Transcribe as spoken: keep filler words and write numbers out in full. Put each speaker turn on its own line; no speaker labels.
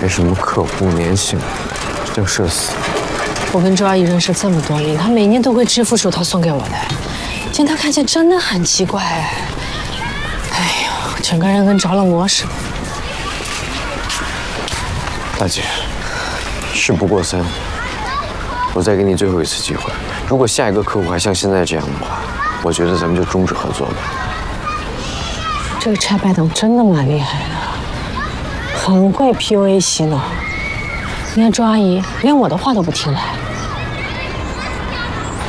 没什么客户粘性，这叫社死。
我跟周阿姨认识这么多年，她每年都会支付手套送给我的，见她看起来真的很奇怪哎。哎呦，整个人跟着了魔似的。
大姐，事不过三，我再给你最后一次机会。如果下一个客户还像现在这样的话，我觉得咱们就终止合作吧。
这个拆白党真的蛮厉害的，很会 P U A 洗脑。你看周阿姨连我的话都不听了。